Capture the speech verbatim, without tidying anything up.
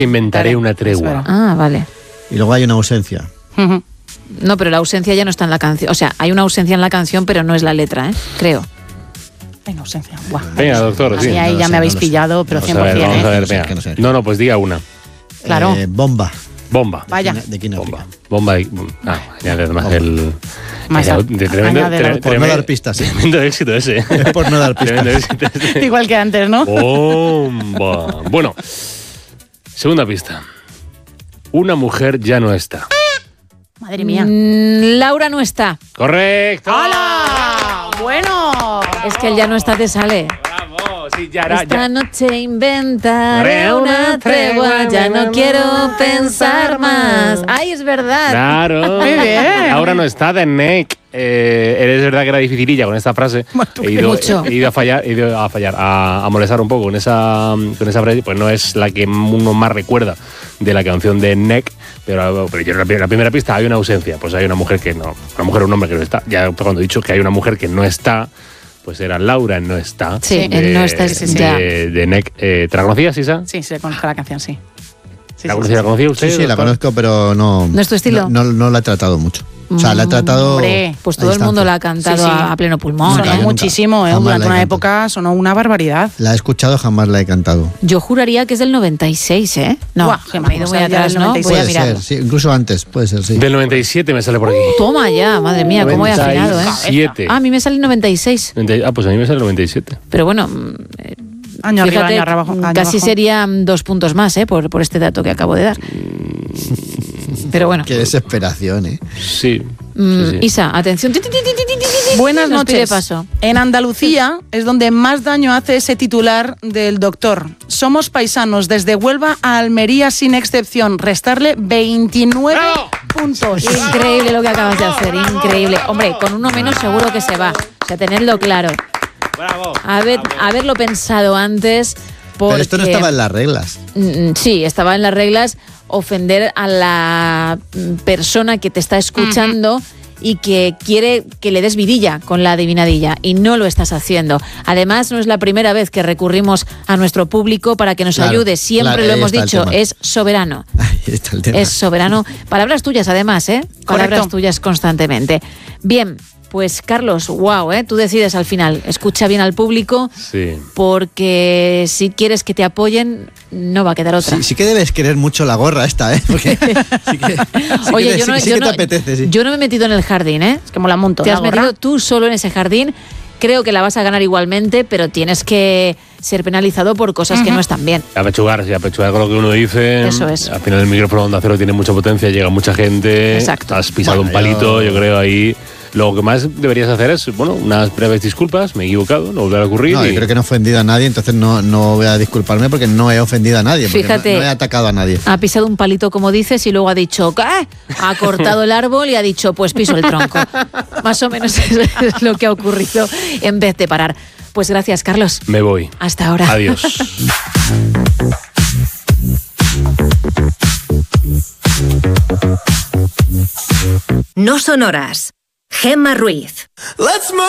Inventaré una tregua. Ah, vale. Y luego hay una ausencia. Uh-huh. No, pero la ausencia ya no está en la canción. O sea, hay una ausencia en la canción, pero no es la letra, ¿eh? Creo. Hay una ausencia. Buah. Venga, doctor. Sí, sí. ahí no ya sé, me habéis no lo sé. pillado, pero Vamos a ver, cien por ciento. vamos a ¿eh? ver, No sé, venga. que no sé. No, no, pues diga una. Claro. Eh, bomba. Bomba. Vaya. De aquí en Bomba. África. Bomba. Y, ah, añade además Bomba. el... Más de, a- de tremendo, añádelo. tre- Por no tremendo- dar pistas, sí. Tremendo éxito ese. Por no dar pistas. Tremendo éxito ese. Igual que antes, ¿no? Bomba. Bueno, segunda pista. Una mujer ya no está. Madre mía. Mm, Laura no está. ¡Correcto! ¡Hala! Bueno. Es que él ya no está, te sale. ¡Bravo! Sí, ya era, Esta ya. noche inventaré una tregua, ya no quiero pensar más. ¡Ay, es verdad! Claro. Muy bien. Laura no está de Nick. Eh, es verdad que era dificililla con esta frase. ¿tú He ido, Mucho. he ido a fallar, he ido a fallar, a, a molestar un poco con esa, con esa frase. Pues no es la que uno más recuerda de la canción de Nick. Pero, pero yo en la, la primera pista hay una ausencia. Pues hay una mujer que no, una mujer o un hombre que no está. Ya cuando he dicho que hay una mujer que no está, pues era Laura no está. Sí, de, él no está, sí, sí. ya. De, de Nick. Eh, ¿Te la conocías, Isa? Sí, se conozco la canción, sí. Sí, ¿La, sí, conocía, sí. ¿La conocía usted? Sí, sí, la doctor? conozco, pero no... ¿No es tu estilo? No, no, no la he tratado mucho. O sea, la he tratado... Hombre, Pues a todo el mundo distancia. la ha cantado Sí, sí. A, a pleno pulmón. Nunca, Sonó ¿eh? nunca. muchísimo, ¿eh? Jamás Durante la he una cantado. época sonó una barbaridad. La he escuchado, jamás la he cantado. Yo juraría que es del noventa y seis, ¿eh? No, Buah, que me he ido vamos muy a ir atrás, del ¿no? noventa y Voy a Puede mirarlo. ser, sí, incluso antes, puede ser, sí. Del noventa y siete me sale por aquí. Toma ya, madre mía, cómo he afinado, ¿eh? noventa y siete. Ah, a mí me sale el noventa y seis. Ah, pues a mí me sale el noventa y siete. Pero bueno, mm, eh, Año arriba, fíjate, año abajo. año casi abajo. serían dos puntos más, ¿eh? Por, por este dato que acabo de dar. Pero bueno. Qué desesperación, ¿eh? Sí. Mm, sí, sí. Isa, atención. Buenas Nos pide noches. paso. En Andalucía es donde más daño hace ese titular del doctor. Somos paisanos desde Huelva a Almería sin excepción. Restarle veintinueve ¡Bravo! puntos. Increíble lo que acabas de hacer, increíble. Hombre, con uno menos seguro que se va. O sea, tenedlo claro. Bravo. Haber, haberlo pensado antes. Porque, Pero esto no estaba en las reglas. Mm, Sí, estaba en las reglas ofender a la mm, persona que te está escuchando y que quiere que le des vidilla con la adivinadilla y no lo estás haciendo. Además, no es la primera vez que recurrimos a nuestro público para que nos Claro, ayude. Siempre claro, lo ahí hemos está el dicho, tema. es soberano. Ahí está el tema. Es soberano. Palabras tuyas, además, ¿eh? Palabras Correcto. tuyas constantemente. Bien, pues Carlos, wow, ¿eh? Tú decides al final. Escucha bien al público Sí. porque si quieres que te apoyen, no va a quedar otra. Sí, sí que debes querer mucho la gorra esta, ¿eh? Porque sí que, sí Oye, que, yo sí- no, sí yo que no- te apetece, sí. yo no me he metido en el jardín, ¿eh? Es que mola un montón. Te la has gorra. metido tú solo en ese jardín. Creo que la vas a ganar igualmente, pero tienes que ser penalizado por cosas que no están bien. Apechugar, sí, apechugar con lo que uno dice. Eso es. Al final el micrófono de Onda Cero tiene mucha potencia, llega mucha gente. Exacto. Has pisado Bueno, un palito, yo... yo- creo, ahí. Lo que más deberías hacer es, bueno, unas breves disculpas, me he equivocado, no volverá a ocurrir. No, y- yo creo que no he ofendido a nadie, entonces no, no voy a disculparme porque no he ofendido a nadie. porque Fíjate. No, no he atacado a nadie. Ha pisado un palito, como dices, y luego ha dicho, ¿qué? Ha cortado el árbol y ha dicho, pues piso el tronco. Más o menos eso es lo que ha ocurrido en vez de parar. Pues gracias, Carlos. Me voy. Hasta ahora. Adiós. No son horas. Gemma Ruiz. Let's move.